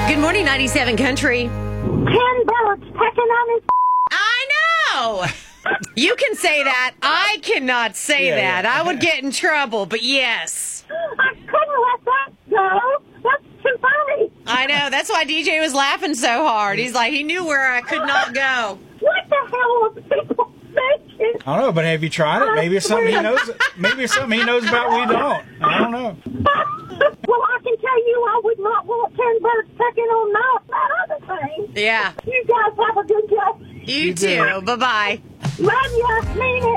Good morning, 97 Country. 10 birds pecking on his... I know. You can say that. I cannot say that. I would get in trouble, but yes. I couldn't let that go. That's too funny. I know. That's why DJ was laughing so hard. He's like, he knew where I could not go. What the hell are people thinking? I don't know, but have you tried it? Maybe it's something he knows. Maybe it's something he knows about we don't. I don't know. Well, I can tell you I would not want 10 birds pecking on that other thing. Yeah. You guys have a good day. You too. Bye-bye. Love you. Mean it.